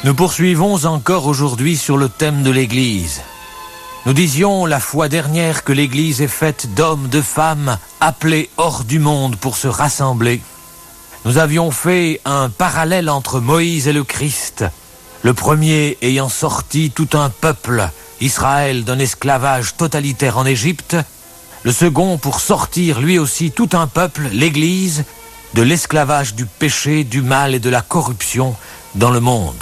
Nous poursuivons encore aujourd'hui sur le thème de l'Église. Nous disions la fois dernière que l'Église est faite d'hommes, de femmes, appelés hors du monde pour se rassembler. Nous avions fait un parallèle entre Moïse et le Christ, le premier ayant sorti tout un peuple, Israël, d'un esclavage totalitaire en Égypte, le second pour sortir lui aussi tout un peuple, l'Église, de l'esclavage du péché, du mal et de la corruption dans le monde.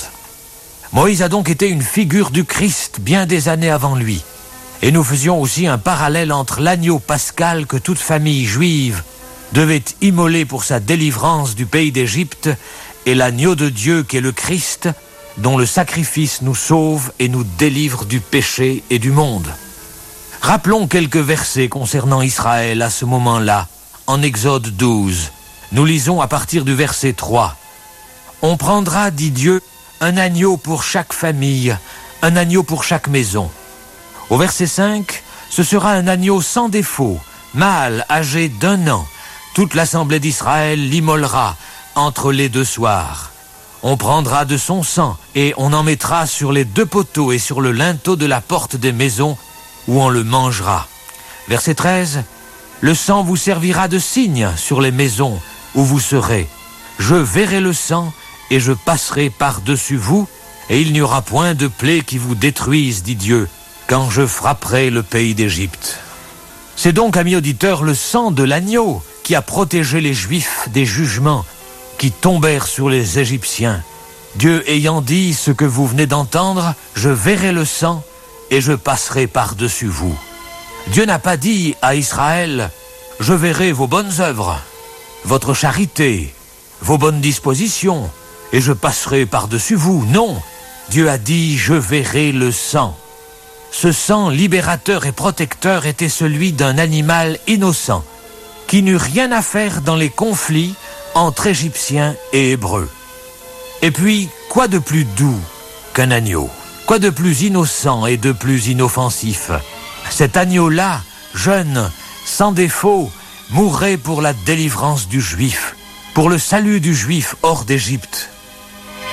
Moïse a donc été une figure du Christ bien des années avant lui. Et nous faisions aussi un parallèle entre l'agneau pascal que toute famille juive devait immoler pour sa délivrance du pays d'Égypte et l'agneau de Dieu qui est le Christ, dont le sacrifice nous sauve et nous délivre du péché et du monde. Rappelons quelques versets concernant Israël à ce moment-là, en Exode 12. Nous lisons à partir du verset 3. « On prendra, dit Dieu, un agneau pour chaque famille, un agneau pour chaque maison. » Au verset 5, ce sera un agneau sans défaut, mâle, âgé d'1 an. Toute l'assemblée d'Israël l'immolera entre les 2 soirs. On prendra de son sang et on en mettra sur les 2 poteaux et sur le linteau de la porte des maisons où on le mangera. Verset 13, le sang vous servira de signe sur les maisons où vous serez. Je verrai le sang et je passerai par-dessus vous, et il n'y aura point de plaie qui vous détruise, dit Dieu, quand je frapperai le pays d'Égypte. C'est donc, amis auditeurs, le sang de l'agneau qui a protégé les Juifs des jugements qui tombèrent sur les Égyptiens. Dieu ayant dit ce que vous venez d'entendre, je verrai le sang et je passerai par-dessus vous. Dieu n'a pas dit à Israël, je verrai vos bonnes œuvres, votre charité, vos bonnes dispositions, et je passerai par-dessus vous. Non, Dieu a dit, je verrai le sang. Ce sang libérateur et protecteur était celui d'un animal innocent, qui n'eut rien à faire dans les conflits entre Égyptiens et Hébreux. Et puis, quoi de plus doux qu'un agneau? Quoi de plus innocent et de plus inoffensif? Cet agneau-là, jeune, sans défaut, mourrait pour la délivrance du Juif, pour le salut du Juif hors d'Égypte.